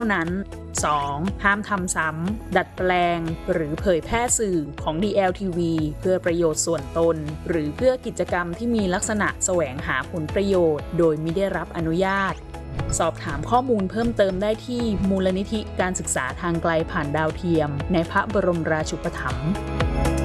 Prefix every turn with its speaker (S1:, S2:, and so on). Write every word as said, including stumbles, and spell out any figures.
S1: นั้น สอง ห้ามทำซ้ำดัดแปลงหรือเผยแพร่สื่อของ ดี แอล ที วี เพื่อประโยชน์ส่วนตนหรือเพื่อกิจกรรมที่มีลักษณะแสวงหาผลประโยชน์โดยไม่ได้รับอนุญาตสอบถามข้อมูลเพิ่มเติมได้ที่มูลนิธิการศึกษาทางไกลผ่านดาวเทียมในพระบรมราชูปถัมภ์